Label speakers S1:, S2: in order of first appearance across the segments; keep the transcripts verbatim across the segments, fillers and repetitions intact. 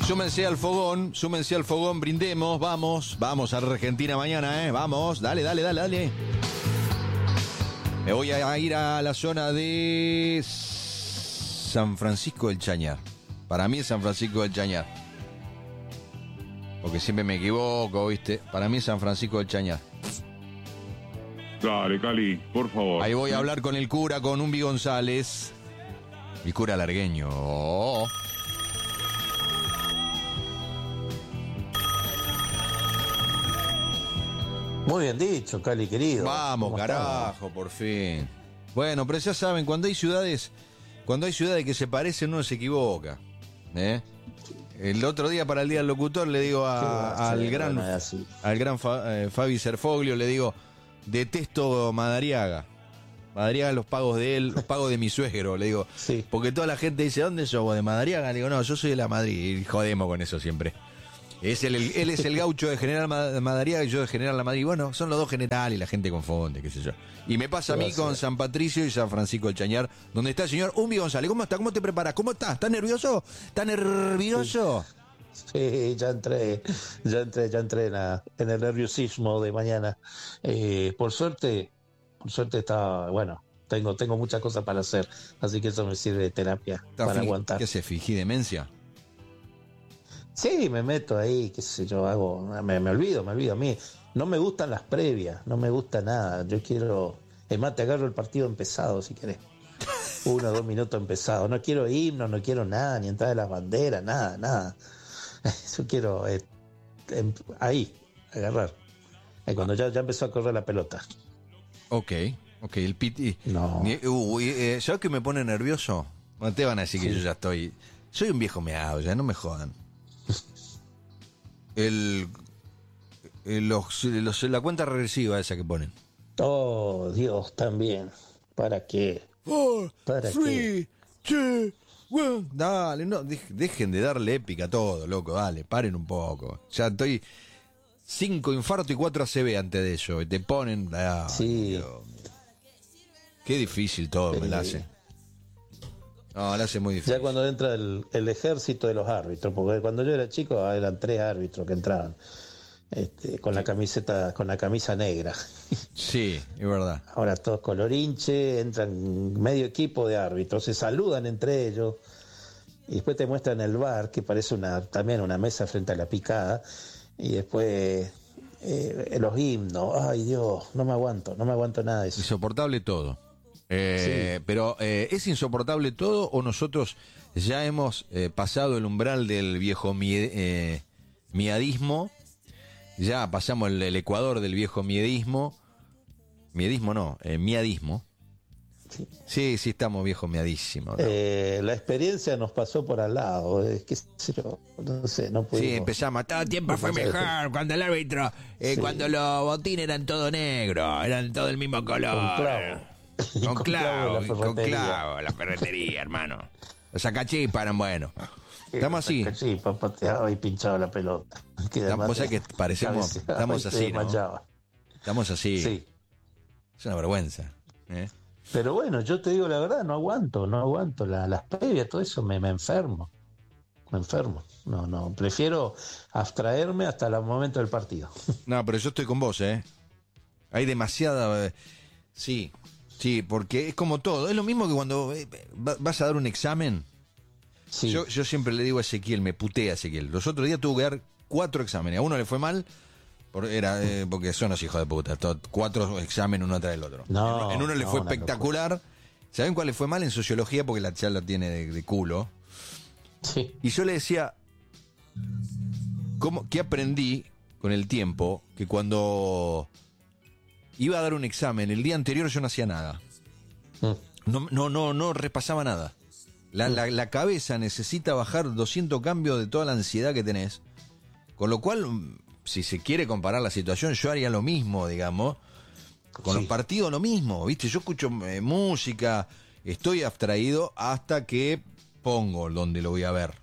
S1: Súmense al fogón, súmense al fogón, brindemos, vamos, vamos a Argentina mañana, ¿eh? Vamos, dale, dale, dale, dale. Me voy a ir a la zona de San Francisco del Chañar. Para mí es San Francisco del Chañar. Porque siempre me equivoco, ¿viste? Para mí es San Francisco del Chañar.
S2: Dale, Cali, por favor.
S1: Ahí voy a hablar con el cura, con Umbi González. El cura largueño. Oh.
S3: Muy bien dicho, Cali, querido.
S1: Vamos, carajo, estamos? Por fin. Bueno, pero ya saben, cuando hay ciudades, cuando hay ciudades que se parecen, uno se equivoca. ¿eh? El otro día, para el Día del Locutor, le digo a, al, gran, al gran Fa, eh, Fabi Serfoglio, le digo, detesto Madariaga. Madariaga, los pagos de él, los pagos de mi suegro, le digo. Sí. Porque toda la gente dice, ¿dónde sos vos? ¿De Madariaga? Le digo, no, yo soy de la Madrid. Y jodemos con eso siempre. Es el, el, él es el gaucho de General Madariaga y yo de General La Madrid. Bueno, son los dos generales y la gente confunde, qué sé yo. Y me pasa a mí con San Patricio y San Francisco del Chañar, donde está el señor Umbi González. ¿Cómo está? ¿Cómo te preparas? ¿Cómo estás? ¿Estás nervioso? ¿Estás nervioso?
S3: Sí, sí, ya entré, ya entré, ya entré en, la, en el nerviosismo de mañana. Eh, por suerte, por suerte está, bueno, tengo, tengo muchas cosas para hacer, así que eso me sirve de terapia para fi- aguantar.
S1: ¿Qué se fingí demencia?
S3: Sí, me meto ahí, qué sé yo, hago, me, me olvido, me olvido. A mí no me gustan las previas, no me gusta nada. Yo quiero, es más, te agarro el partido empezado si querés. Uno o dos minutos empezado. No quiero himno, no quiero nada, ni entrar de las banderas, nada, nada. Yo quiero eh, eh, ahí, agarrar. Eh, cuando ya, ya empezó a correr la pelota.
S1: Ok, ok, el piti.
S3: No.
S1: Uh, eh, ¿Sabes qué me pone nervioso? No te van a decir sí. que yo ya estoy. Soy un viejo meado, ya no me jodan. El, el los, los, la cuenta regresiva esa que ponen.
S3: Oh, Dios, también. ¿Para qué?
S1: Four,
S3: ¿Para
S1: three, qué? Two, one. Dale, no, dejen de darle épica a todo, loco, dale, paren un poco. Ya estoy cinco infartos y cuatro A C V antes de eso. Y te ponen. Ah,
S3: sí.
S1: Dios. Qué difícil todo, sí. Me la hace. No, la hace muy difícil.
S3: Ya cuando entra el, el ejército de los árbitros, porque cuando yo era chico eran tres árbitros que entraban este, con la camiseta, con la camisa negra.
S1: Sí, es verdad.
S3: Ahora todos colorinche, entran medio equipo de árbitros, se saludan entre ellos y después te muestran el bar, que parece una también una mesa frente a la picada, y después eh, los himnos. Ay, Dios, no me aguanto, no me aguanto nada de eso.
S1: Insoportable todo. Eh, sí. Pero eh, ¿es insoportable todo o nosotros ya hemos eh, pasado el umbral del viejo mie, eh, miedismo? Ya pasamos el, el ecuador del viejo miedismo. Miedismo no, eh, miadismo. Sí. sí, sí estamos viejos miadísimos, ¿no?
S3: Eh, la experiencia nos pasó por al lado, eh, qué sé yo, no sé, no pudimos.
S1: Sí, empezamos, todo tiempo fue mejor, cuando el árbitro, eh, sí. cuando los botines eran todo negro, eran todo el mismo color.
S3: Con clavo.
S1: Con, con clavo, clavo con clavo, la ferretería, hermano. Los sacachispas eran buenos. Estamos así.
S3: Sí, pateado y pinchado la pelota.
S1: Vos sabés que parecemos, estamos así, ¿no? Estamos así.
S3: Sí.
S1: Es una vergüenza. ¿eh?
S3: Pero bueno, yo te digo la verdad, no aguanto, no aguanto. La, las previas, todo eso, me, me enfermo. Me enfermo. No, no, prefiero abstraerme hasta el momento del partido.
S1: No, pero yo estoy con vos, ¿eh? Hay demasiada... Sí, sí, porque es como todo. Es lo mismo que cuando vas a dar un examen. Sí. Yo, yo siempre le digo a Ezequiel, me putea a Ezequiel. Los otros días tuvo que dar cuatro exámenes. A uno le fue mal, por, era eh, porque son los hijos de puta. Todo, cuatro exámenes uno tras el otro.
S3: No,
S1: en, en uno le
S3: no,
S1: fue
S3: no,
S1: espectacular. No, no. ¿Saben cuál le fue mal? En sociología, porque la charla tiene de, de culo.
S3: Sí.
S1: Y yo le decía, ¿cómo, ¿qué aprendí con el tiempo? Que cuando iba a dar un examen, el día anterior yo no hacía nada. Mm. No, no, no, no repasaba nada. La, la, la cabeza necesita bajar doscientos cambios de toda la ansiedad que tenés. Con lo cual, si se quiere comparar la situación, yo haría lo mismo, digamos. Con sí. los partidos lo mismo, ¿viste? Yo escucho eh, música, estoy abstraído hasta que pongo donde lo voy a ver.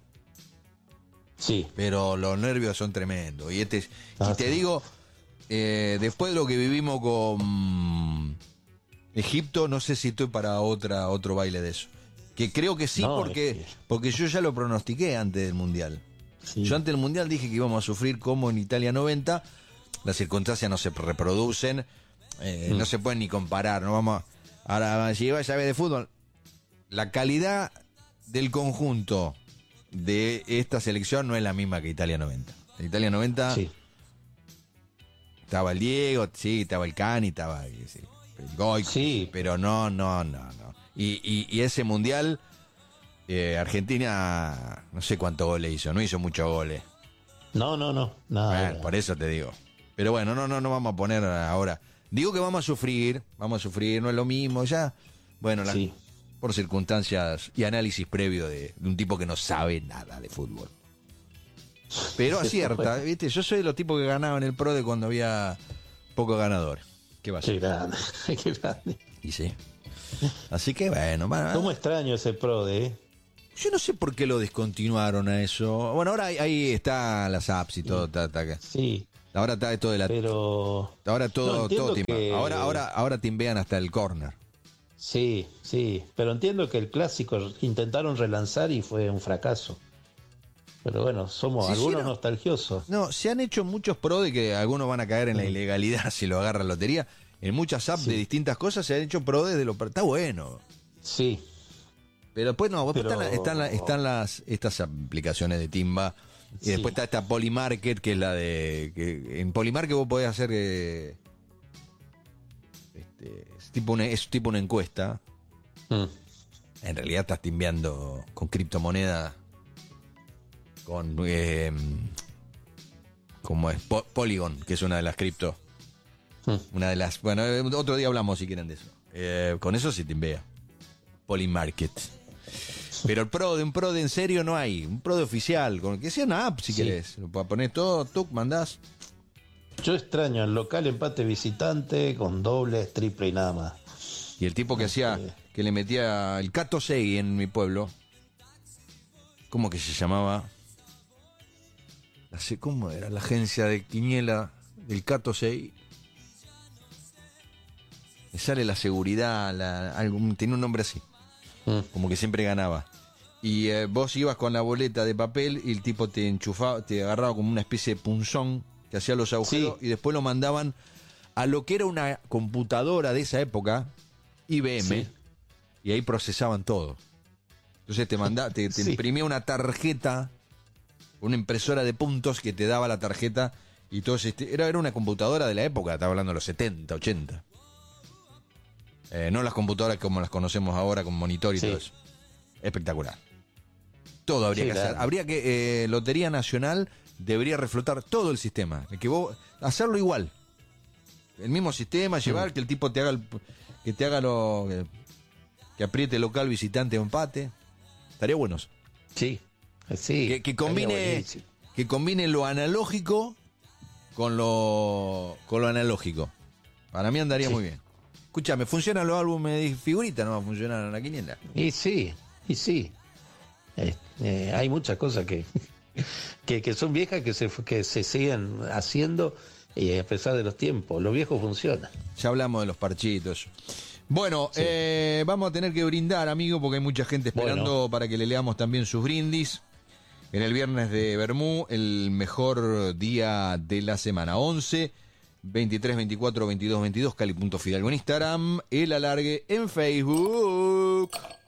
S3: Sí.
S1: Pero los nervios son tremendos. Y, este,
S3: ah,
S1: y te
S3: sí.
S1: digo, eh, después de lo que vivimos con Egipto, no sé si estoy para otra otro baile de eso. Que creo que sí, no, porque, es que... porque yo ya lo pronostiqué antes del Mundial.
S3: Sí.
S1: Yo antes del Mundial dije que íbamos a sufrir como en Italia noventa. Las circunstancias no se reproducen, eh, mm. no se pueden ni comparar. No vamos a, ahora, si vas a ver de fútbol, la calidad del conjunto de esta selección no es la misma que Italia noventa. En Italia noventa sí. Estaba el Diego, sí, estaba el Cani, estaba sí, el Goico, sí. Pero no, no, no, no. Y, y, y ese Mundial, eh, Argentina, no sé cuántos goles hizo, no hizo muchos goles.
S3: No, no, no, nada.
S1: Bueno, por eso te digo. Pero bueno, no, no, no vamos a poner ahora. Digo que vamos a sufrir, vamos a sufrir, no es lo mismo, ya. Bueno, la, sí. por circunstancias y análisis previo de, de un tipo que no sabe nada de fútbol. Pero acierta, ¿viste? Yo soy de los tipos que ganaban el Pro de cuando había pocos ganadores. ¿Qué va a ser?
S3: Qué grande, qué grande.
S1: Y sí. Así que bueno. bueno
S3: ¿Cómo extraño ese Pro de? Eh?
S1: Yo no sé por qué lo descontinuaron a eso. Bueno, ahora ahí, ahí está las apps y todo. Ta, ta,
S3: sí.
S1: Ahora está todo de la.
S3: Pero.
S1: Ahora todo,
S3: no,
S1: todo
S3: que...
S1: Ahora, ahora, ahora timbean hasta el corner.
S3: Sí, sí. Pero entiendo que el clásico intentaron relanzar y fue un fracaso. Pero bueno, somos sí, algunos sí, no. nostalgiosos.
S1: No, se han hecho muchos pro de que algunos van a caer en la ilegalidad si lo agarra la lotería. En muchas apps sí. de distintas cosas se han hecho pro desde lo... Está bueno.
S3: Sí.
S1: Pero después no, Pero... están, están, están las estas aplicaciones de timba. Y sí. después está esta Polymarket, que es la de... que en Polymarket vos podés hacer... Eh, este, es, tipo una, es tipo una encuesta. Mm. En realidad estás timbeando con criptomonedas. Con eh, como es po- Polygon, que es una de las cripto, hmm. una de las, bueno, otro día hablamos si quieren de eso. Eh, con eso sí te vea Polymarket. Pero el pro de un pro de en serio no hay, un pro de oficial, con que sea una app si sí. querés, lo puedes poner todo, tú mandás.
S3: Yo extraño el local empate visitante con dobles, triple y nada más.
S1: Y el tipo que hacía, que le metía el Cato Segui en mi pueblo, ¿cómo que se llamaba? ¿Cómo era la agencia de quiniela del Cato Segui? Me sale la seguridad, la, algún, tiene un nombre así, mm. como que siempre ganaba. Y eh, vos ibas con la boleta de papel y el tipo te enchufaba, te agarraba como una especie de punzón que hacía los agujeros sí. y después lo mandaban a lo que era una computadora de esa época, I B M, sí. y ahí procesaban todo. Entonces te mandaba, te, te sí. imprimía una tarjeta, una impresora de puntos que te daba la tarjeta y todo ese, era, era una computadora de la época, estaba hablando de los setenta, ochenta. Eh, no las computadoras como las conocemos ahora con monitor y sí. todo eso. Espectacular. Todo habría sí, que claro. hacer. Habría que, eh, Lotería Nacional debería reflotar todo el sistema. Que vos, hacerlo igual. El mismo sistema, llevar mm. que el tipo te haga el, que te haga lo, que, que apriete local, visitante o empate. Estaría bueno eso.
S3: Sí. Sí,
S1: que, que combine que combine lo analógico con lo con lo analógico. Para mí andaría sí. muy bien. Escúchame, ¿funcionan los álbumes de figuritas? ¿No va a funcionar en la quiniela?
S3: Y sí, y sí. Eh, eh, hay muchas cosas que, que que son viejas que se que se siguen haciendo y a pesar de los tiempos. Lo viejo funciona.
S1: Ya hablamos de los parchitos. Bueno, sí. eh, vamos a tener que brindar, amigo, porque hay mucha gente esperando bueno. para que le leamos también sus brindis. En el viernes de Bermú, el mejor día de la semana. once, veintitrés, veinticuatro, veintidós, veintidós, Cali punto Fidalgo en Instagram, el alargue en Facebook.